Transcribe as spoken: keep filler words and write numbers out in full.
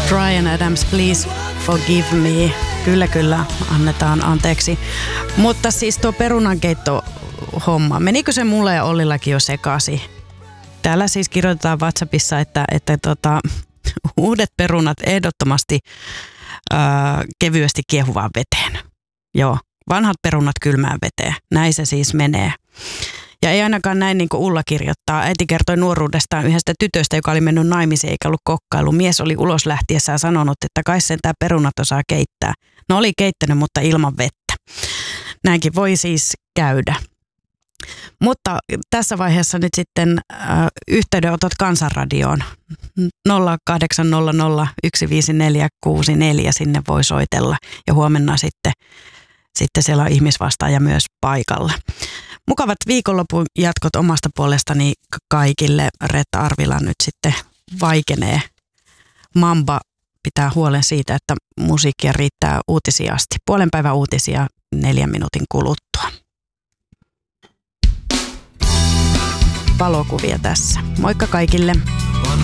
Bryan Adams, Please Forgive Me. Kyllä, kyllä, annetaan anteeksi. Mutta siis tuo perunankeitto homma, menikö se mulle ja Ollillakin jo sekaisin? Täällä siis kirjoitetaan WhatsAppissa, että, että tota, uudet perunat ehdottomasti ää, kevyesti kiehuvaan veteen. Joo, vanhat perunat kylmään veteen. Näin se siis menee. Ja ei ainakaan näin niin kuin Ulla kirjoittaa. Äiti kertoi nuoruudestaan yhdestä tytöstä, joka oli mennyt naimisiin eikä ollut kokkailu. Mies oli ulos lähtiessään sanonut, että kai sentään perunat osaa keittää. No oli keittänyt, mutta ilman vettä. Näinkin voi siis käydä. Mutta tässä vaiheessa nyt sitten äh, yhteydenotot Kansanradioon nolla kahdeksan nolla nolla yksi viisi neljä kuusi neljä, sinne voi soitella ja huomenna sitten, sitten siellä on ihmisvastaaja myös paikalla. Mukavat viikonlopun jatkot omasta puolestani kaikille. Reetta Arvila nyt sitten vaikenee. Mamba pitää huolen siitä, että musiikkia riittää uutisia asti. Puolen päivän uutisia neljän minuutin kuluttua. Valokuvia tässä. Moikka kaikille!